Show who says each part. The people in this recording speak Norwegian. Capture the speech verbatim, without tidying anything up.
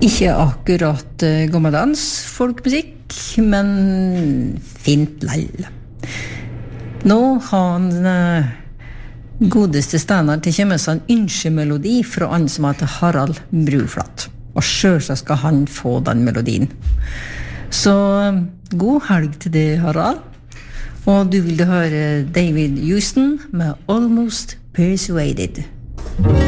Speaker 1: Ikke akkurat uh, gammeldans folkmusikk, men fint lall. Nå har han uh, godeste Steinar til kjemmes en ønskemelodi fra han som heter Harald Bruflat. Og selvsagt skal han få den melodien. Så uh, god helg til det, Harald. Og du vil høre David Houston med Almost Persuaded.